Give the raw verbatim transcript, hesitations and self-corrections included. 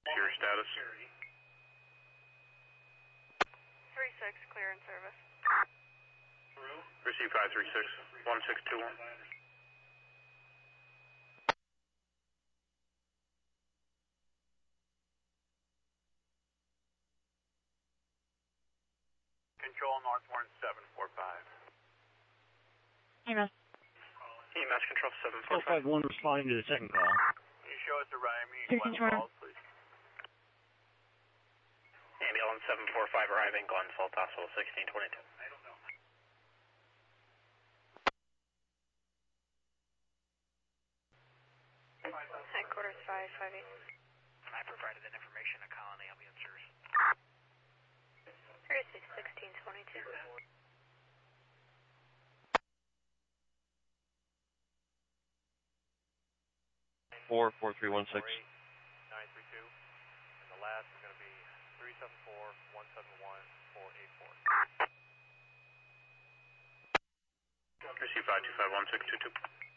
Your status? three six, clear in service. Receive five three six, one six two one. Control Northbound seven four five. E M S. E M S Control seven four four five five. one responding to the second call. Can you show us arriving Fifteen Glen twenty. Falls, please? Ambulance seven four five arriving Glen Falls Hospital sixteen twenty-two. I don't know. Headquarters five five eight. I provided that information to Colony Ambulance Service. three six, sixteen twenty-two. Four four three one six. nine three two. And the last is going to be three seven four, one seven one, four eight four. Receive five two five one six two two.